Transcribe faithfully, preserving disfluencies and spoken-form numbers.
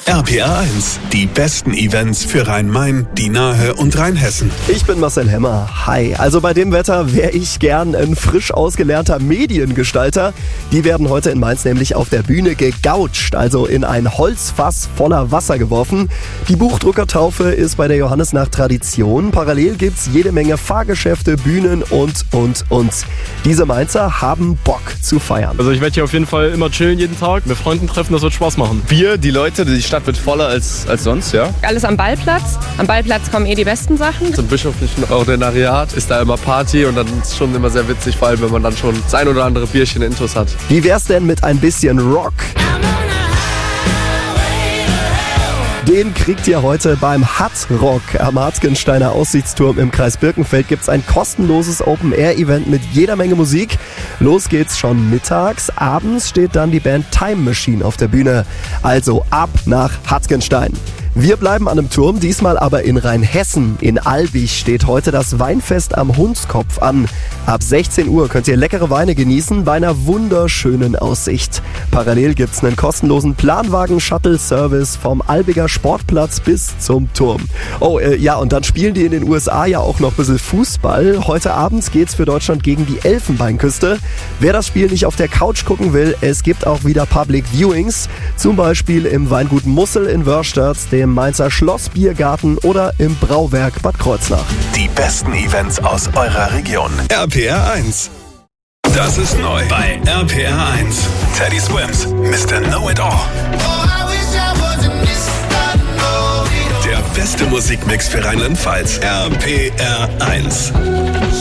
R P R eins, die besten Events für Rhein-Main, die Nahe und Rheinhessen. Ich bin Marcel Hemmer. Hi. Also bei dem Wetter wäre ich gern ein frisch ausgelernter Mediengestalter. Die werden heute in Mainz nämlich auf der Bühne gegoucht, also in ein Holzfass voller Wasser geworfen. Die Buchdruckertaufe ist bei der Johannisnacht Tradition. Parallel gibt's jede Menge Fahrgeschäfte, Bühnen und, und, und. Diese Mainzer haben Bock zu feiern. Also ich werde hier auf jeden Fall immer chillen jeden Tag, mit Freunden treffen, das wird Spaß machen. Wir, die Leute, die Stadt wird voller als, als sonst, ja. Alles am Ballplatz. Am Ballplatz kommen eh die besten Sachen. Zum bischöflichen Ordinariat ist da immer Party und dann ist es schon immer sehr witzig, vor allem wenn man dann schon das ein oder andere Bierchen intus hat. Wie wär's denn mit ein bisschen Rock? Den kriegt ihr heute beim Hut Rock am Hartgensteiner Aussichtsturm im Kreis Birkenfeld. Gibt's ein kostenloses Open-Air-Event mit jeder Menge Musik. Los geht's schon mittags. Abends steht dann die Band Time Machine auf der Bühne. Also ab nach Hartgenstein. Wir bleiben an einem Turm, diesmal aber in Rheinhessen. In Albig steht heute das Weinfest am Hundskopf an. Ab sechzehn Uhr könnt ihr leckere Weine genießen bei einer wunderschönen Aussicht. Parallel gibt's einen kostenlosen Planwagen-Shuttle-Service vom Albiger Sportplatz bis zum Turm. Oh, äh, ja, und dann spielen die in den U S A ja auch noch ein bisschen Fußball. Heute Abend geht's für Deutschland gegen die Elfenbeinküste. Wer das Spiel nicht auf der Couch gucken will, es gibt auch wieder Public Viewings. Zum Beispiel im Weingut Mussel in Wörstadt, dem Mainzer Schlossbiergarten oder im Brauwerk Bad Kreuznach. Die besten Events aus eurer Region. R P R eins. Das ist neu bei R P R eins. Teddy Swims, Mister Know-It-All. Der beste Musikmix für Rheinland-Pfalz. R P R eins.